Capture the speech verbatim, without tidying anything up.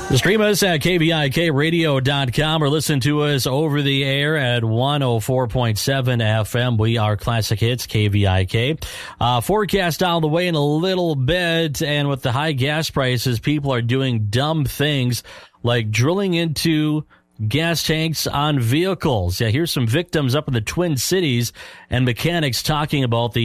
Stream us at K V I K radio dot com or listen to us over the air at one oh four point seven F M. We are Classic Hits, K V I K. Uh, forecast down the way in a little bit, and with the high gas prices, people are doing dumb things like drilling into gas tanks on vehicles. Yeah, here's some victims up in the Twin Cities and mechanics talking about the